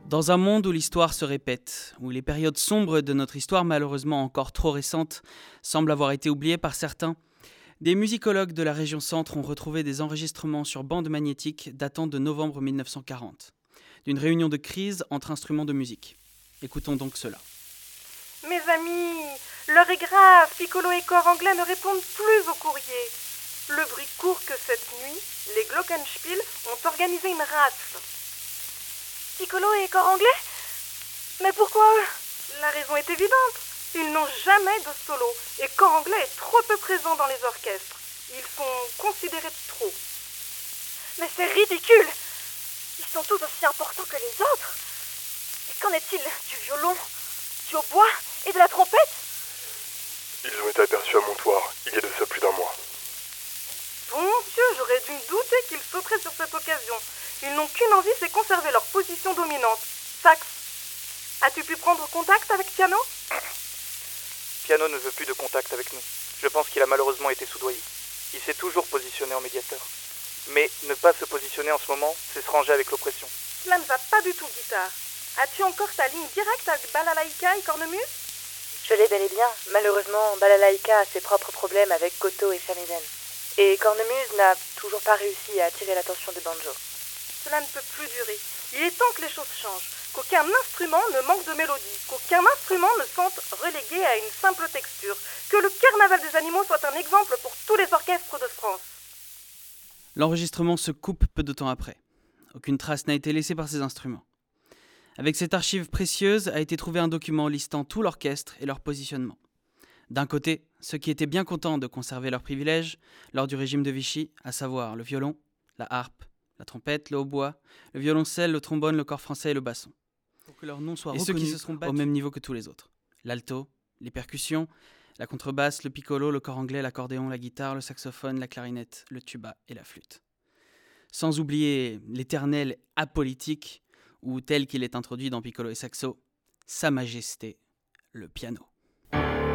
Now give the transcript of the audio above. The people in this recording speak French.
Dans un monde où l'histoire se répète, où les périodes sombres de notre histoire, malheureusement encore trop récentes, semblent avoir été oubliées par certains, des musicologues de la région Centre ont retrouvé des enregistrements sur bande magnétique datant de novembre 1940, d'une réunion de crise entre instruments de musique. Écoutons donc cela. Mes amis, l'heure est grave, Piccolo et corps anglais ne répondent plus au courrier. Le bruit court que cette nuit, les Glockenspiel ont organisé une rafle. Piccolo et corps anglais? Mais pourquoi eux? La raison est évidente. Ils n'ont jamais de solo et corps anglais est trop peu présent dans les orchestres. Ils sont considérés de trop. Mais c'est ridicule! Ils sont tous aussi importants que les autres. Et qu'en est-il du violon, du hautbois et de la trompette? Ils ont été aperçus à Montoire, il y a de ça plus d'un mois. Bon Dieu, j'aurais dû me douter qu'ils sauteraient sur cette occasion. Ils n'ont qu'une envie, c'est conserver leur position dominante. Sax, as-tu pu prendre contact avec Piano? Piano ne veut plus de contact avec nous. Je pense qu'il a malheureusement été soudoyé. Il s'est toujours positionné en médiateur. Mais ne pas se positionner en ce moment, c'est se ranger avec l'oppression. Cela ne va pas du tout, guitare. As-tu encore ta ligne directe avec Balalaïka et Cornemuse? Je l'ai bel et bien. Malheureusement, Balalaïka a ses propres problèmes avec Koto et Shamisen. Et Cornemuse n'a toujours pas réussi à attirer l'attention de Banjo. Cela ne peut plus durer. Il est temps que les choses changent. Qu'aucun instrument ne manque de mélodie. Qu'aucun instrument ne sente relégué à une simple texture. Que le carnaval des animaux soit un exemple pour tous les orchestres de France. L'enregistrement se coupe peu de temps après. Aucune trace n'a été laissée par ces instruments. Avec cette archive précieuse a été trouvé un document listant tout l'orchestre et leur positionnement. D'un côté, ceux qui étaient bien contents de conserver leurs privilèges lors du régime de Vichy, à savoir le violon, la harpe, la trompette, le hautbois, le violoncelle, le trombone, le cor français et le basson. Pour que leur nom soit reconnu, ceux qui se seront battus au même niveau que tous les autres. L'alto, les percussions, la contrebasse, le piccolo, le cor anglais, l'accordéon, la guitare, le saxophone, la clarinette, le tuba et la flûte. Sans oublier l'éternel apolitique, ou tel qu'il est introduit dans Piccolo et Saxo, Sa Majesté, le piano.